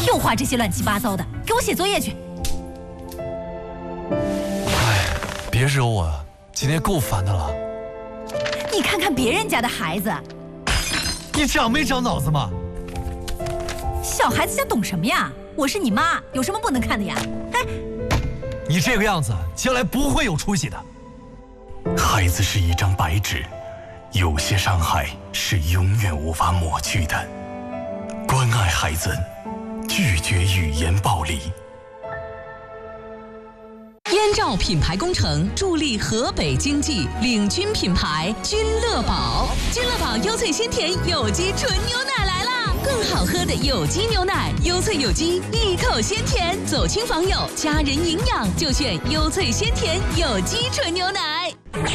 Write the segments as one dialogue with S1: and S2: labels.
S1: 又画这些乱七八糟的，给我写作业去。
S2: 哎，别惹我啊，今天够烦的了。
S1: 你看看别人家的孩子，
S2: 你长没长脑子嘛？
S1: 小孩子家懂什么呀？我是你妈，有什么不能看的呀？哎，
S2: 你这个样子，将来不会有出息的。
S3: 孩子是一张白纸，有些伤害是永远无法抹去的。关爱孩子，拒绝语言暴力。
S4: 燕赵品牌工程助力河北经济，领军品牌君乐宝。君乐宝优萃鲜甜有机纯牛奶来啦！更好喝的有机牛奶，优萃有机，一口鲜甜，走亲访友，家人营养就选优萃鲜甜有机纯牛奶。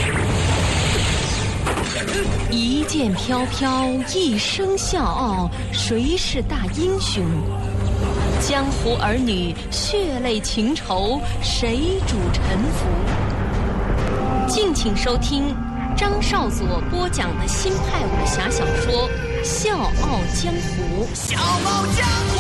S4: 一剑飘飘，一声笑傲，谁是大英雄？江湖儿女，血泪情仇，谁主沉浮？敬请收听张少佐播讲的新派武侠小说《笑傲江湖》。
S5: 笑傲江湖。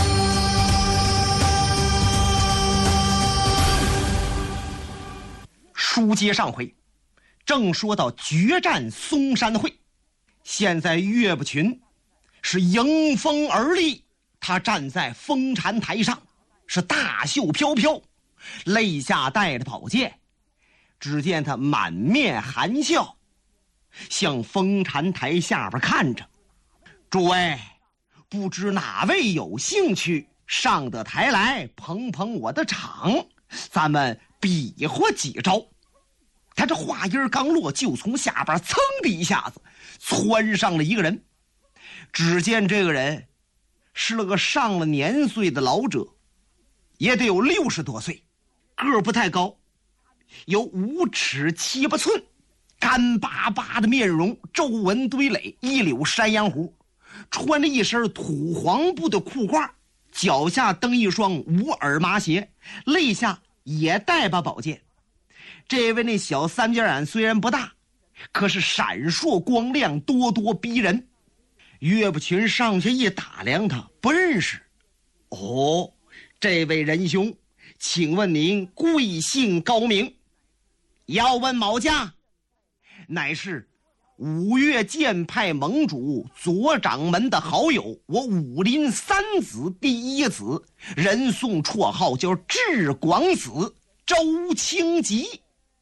S5: 书接上回，正说到决战嵩山会，现在岳不群是迎风而立。他站在风禅台上，是大袖飘飘，肋下带着宝剑。只见他满面含笑，向风禅台下边看着。诸位，不知哪位有兴趣上得台来捧捧我的场，咱们比划几招。他这话音刚落，就从下边噌的一下子窜上了一个人。只见这个人是了个上了年岁的老者，也得有60多岁，个儿不太高，有5尺7、8寸，干巴巴的面容，皱纹堆垒，一绺山羊胡，穿着一身土黄布的裤褂，脚下蹬一双无耳麻鞋，肋下也带把宝剑。这位那小三角眼虽然不大，可是闪烁光亮，咄咄逼人。岳不群上去一打量他，不认识。哦，这位仁兄，请问您贵姓高名？要问某家，乃是五岳剑派盟主左掌门的好友，我武林3子第1子，人送绰号叫智广子周清吉。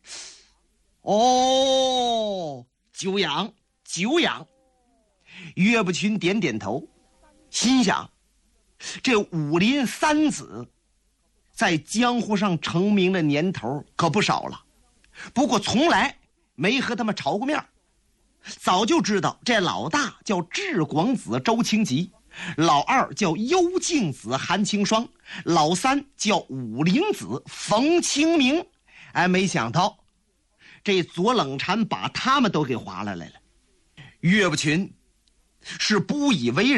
S5: 哦，久仰久仰。岳不群点点头，心想这武林3子在江湖上成名的年头可不少了，不过从来没和他们朝过面。早就知道这老大叫智广子周清吉，老二叫幽静子韩清霜，老三叫武林子冯清明。哎，没想到这左冷禅把他们都给划拉来了。岳不群是不以为